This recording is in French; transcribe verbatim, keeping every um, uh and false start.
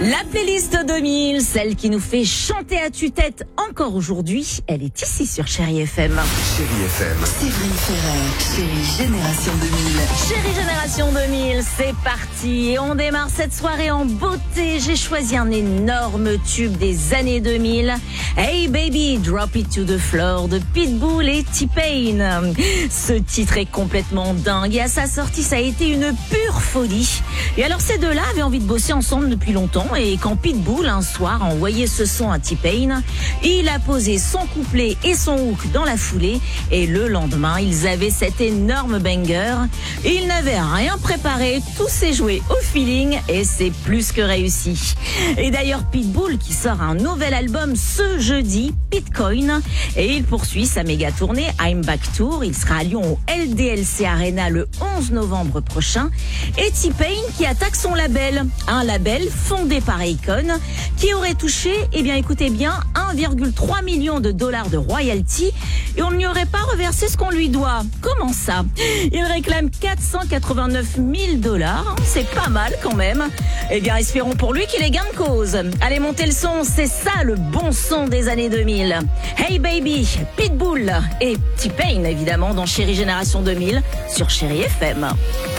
La playlist deux mille, celle qui nous fait chanter à tue-tête encore aujourd'hui, elle est ici sur Chérie F M. Chérie F M. Séverine Ferrer, Chérie Génération deux mille. Chérie Génération deux mille, c'est parti. Et on démarre cette soirée en beauté. J'ai choisi un énorme tube des années deux mille. Hey Baby, Drop It to the Floor de Pitbull et T-Pain. Ce titre est complètement dingue et à sa sortie, ça a été une pure folie. Et alors ces deux-là avaient envie de bosser ensemble depuis longtemps. Et quand Pitbull, un soir, a envoyé ce son à T-Pain, il a posé son couplet et son hook dans la foulée. Et le lendemain, ils avaient cet énorme banger. Ils n'avaient rien préparé, tout s'est joué au feeling et c'est plus que réussi. Et d'ailleurs, Pitbull qui sort un nouvel album ce jeudi, Pitcoin, et il poursuit sa méga tournée I'm Back Tour. Il sera à Lyon au L D L C Arena le onze novembre prochain. Et T-Pain qui attaque son label, un label fondé par Akon, qui aurait touché, eh bien écoutez bien, un virgule trois million de dollars de royalties et on n'y aurait pas reversé ce qu'on lui doit. Comment ça? Il réclame quatre cent quatre-vingt-neuf mille dollars, c'est pas mal quand même. Eh bien espérons pour lui qu'il ait gain de cause. Allez, montez le son, c'est ça le bon son des années deux mille. Hey Baby, Pitbull et T-Pain évidemment dans Chérie Génération deux mille sur Chérie F M.